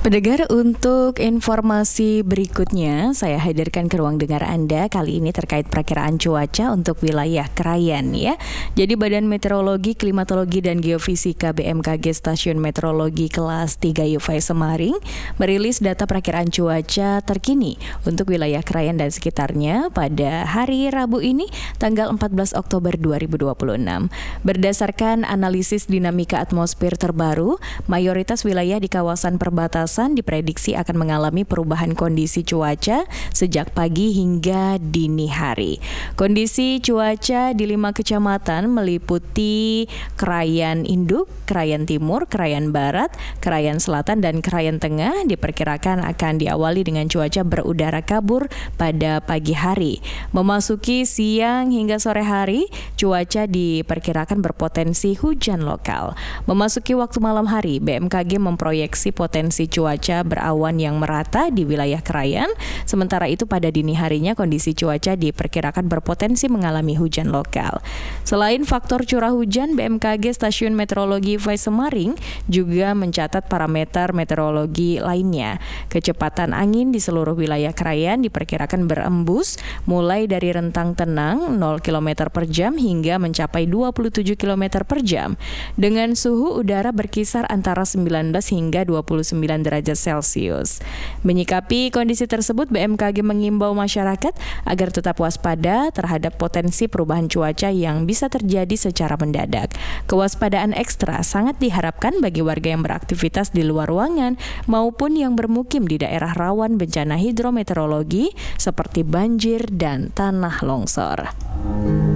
Pendengar, untuk informasi berikutnya saya hadirkan ke ruang dengar Anda kali ini terkait perakiraan cuaca untuk wilayah Krayan ya. Jadi Badan Meteorologi, Klimatologi dan Geofisika BMKG Stasiun Meteorologi Kelas 3 Yufai Semaring merilis data perakiraan cuaca terkini untuk wilayah Krayan dan sekitarnya pada hari Rabu ini tanggal 14 Oktober 2026. Berdasarkan analisis dinamika atmosfer terbaru, mayoritas wilayah di kawasan perbatasan diprediksi akan mengalami perubahan kondisi cuaca sejak pagi hingga dini hari. Kondisi cuaca di 5 kecamatan meliputi Krayan Induk, Krayan Timur, Krayan Barat, Krayan Selatan, dan Krayan Tengah diperkirakan akan diawali dengan cuaca berudara kabur pada pagi hari. Memasuki siang hingga sore hari, cuaca diperkirakan berpotensi hujan lokal. Memasuki waktu malam hari, BMKG memproyeksi potensi cuaca berawan yang merata di wilayah Krayan. Sementara itu pada dini harinya kondisi cuaca diperkirakan berpotensi mengalami hujan lokal. Selain faktor curah hujan, BMKG Stasiun Meteorologi Yufai Semaring juga mencatat parameter meteorologi lainnya. Kecepatan angin di seluruh wilayah Krayan diperkirakan berembus mulai dari rentang tenang 0 km per jam hingga mencapai 27 km per jam dengan suhu udara berkisar antara 19 hingga 29 derajat Celcius. Menyikapi kondisi tersebut, BMKG mengimbau masyarakat agar tetap waspada terhadap potensi perubahan cuaca yang bisa terjadi secara mendadak. Kewaspadaan ekstra sangat diharapkan bagi warga yang beraktivitas di luar ruangan maupun yang bermukim di daerah rawan bencana hidrometeorologi seperti banjir dan tanah longsor.